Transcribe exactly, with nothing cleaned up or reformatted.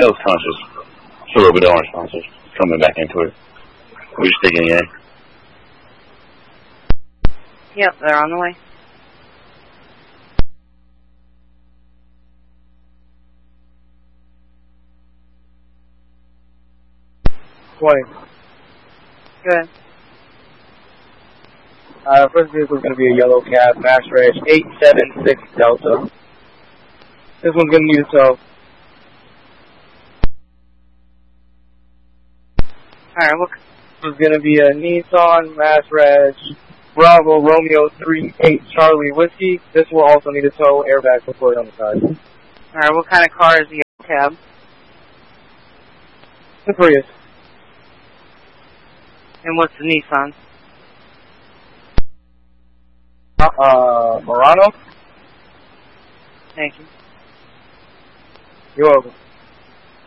That was conscious. It's a little bit unresponsive. Coming back into it. We're just taking it in. Yep, they're on the way. twenty. Good. Uh, first vehicle is going to be a yellow cab, Mass Reg eight seven six Delta. This one's going to need a tow. Alright, look. This is going to be a Nissan Mass Reg Bravo Romeo three eight Charlie Whiskey. This will also need a tow, airbag support on the side. Alright, what kind of car is the yellow cab? The Prius. And what's the Nissan? Uh, Murano? Thank you. You're welcome.